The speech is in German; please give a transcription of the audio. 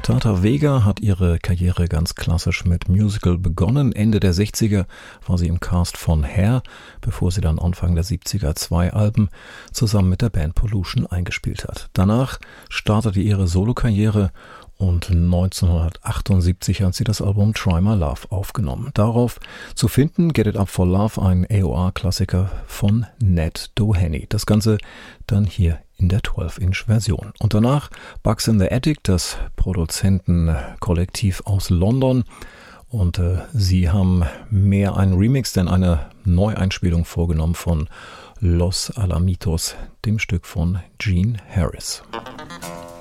Tata Vega hat ihre Karriere ganz klassisch mit Musical begonnen. Ende der 60er war sie im Cast von Hair, bevor sie dann Anfang der 70er 2 Alben zusammen mit der Band Pollution eingespielt hat. Danach startete ihre Solokarriere und 1978 hat sie das Album Try My Love aufgenommen. Darauf zu finden Get It Up For Love, ein AOR-Klassiker von Ned Doheny. Das Ganze dann hier in der 12-Inch-Version. Und danach Bugs in the Attic, das Produzentenkollektiv aus London. Und sie haben mehr einen Remix, denn eine Neueinspielung vorgenommen von Los Alamitos, dem Stück von Gene Harris.